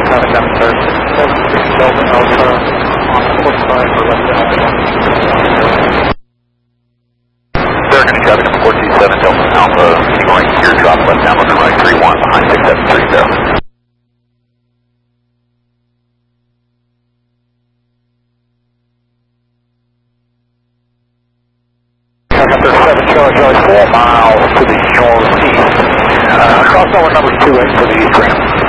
Delta Alpha on the port side for left Alpha. They're going to traffic number 427 Delta Alpha, going gear drop left down, looking right 31 behind 6730. Number 7 Charlie 4 miles to the northeast. Crossover number 28 for the east ramp.